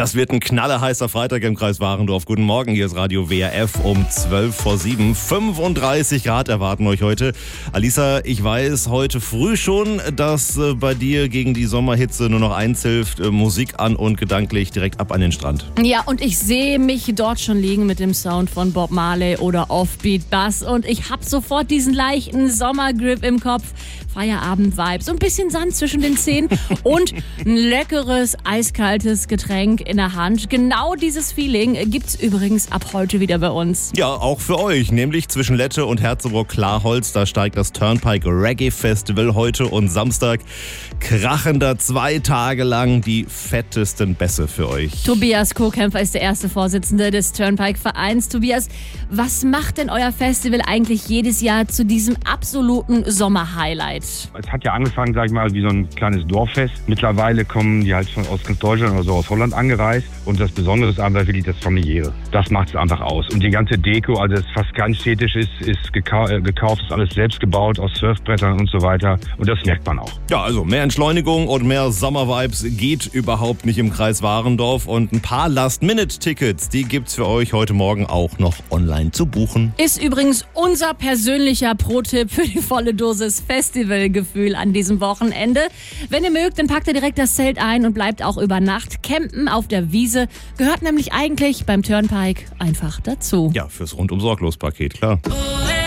Das wird ein knallerheißer Freitag im Kreis Warendorf. Guten Morgen, hier ist Radio WRF um 7:12. 35 Grad erwarten euch heute. Alisa, ich weiß heute früh schon, dass bei dir gegen die Sommerhitze nur noch eins hilft, Musik an und gedanklich direkt ab an den Strand. Ja, und ich sehe mich dort schon liegen mit dem Sound von Bob Marley oder Offbeat Bass und ich habe sofort diesen leichten Sommergrip im Kopf. Feierabend-Vibes, so ein bisschen Sand zwischen den Zähnen und ein leckeres, eiskaltes Getränk in der Hand. Genau dieses Feeling gibt's übrigens ab heute wieder bei uns. Ja, auch für euch, nämlich zwischen Lette und Herzebrock-Klarholz. Da steigt das Turnpike Reggae Festival heute und Samstag. Krachender 2 Tage lang die fettesten Bässe für euch. Tobias Kokämpfer ist der erste Vorsitzende des Turnpike-Vereins. Tobias, was macht denn euer Festival eigentlich jedes Jahr zu diesem absoluten Sommerhighlight? Es hat ja angefangen, sag ich mal, wie so ein kleines Dorffest. Mittlerweile kommen die halt aus ganz Deutschland oder so aus Holland angereist. Und das Besondere ist einfach wirklich das Familiäre. Das macht es einfach aus. Und die ganze Deko, also das fast ganz städtisch ist gekauft, ist alles selbst gebaut aus Surfbrettern und so weiter. Und das merkt man auch. Ja, also mehr Entschleunigung und mehr Sommervibes geht überhaupt nicht im Kreis Warendorf. Und ein paar Last-Minute-Tickets, die gibt's für euch heute Morgen auch noch online zu buchen. Ist übrigens unser persönlicher Pro-Tipp für die volle Dosis Festivalgefühl an diesem Wochenende. Wenn ihr mögt, dann packt ihr direkt das Zelt ein und bleibt auch über Nacht. Campen auf der Wiese gehört nämlich eigentlich beim Turnpike einfach dazu. Ja, fürs Rundum-Sorglos-Paket, klar. Oh,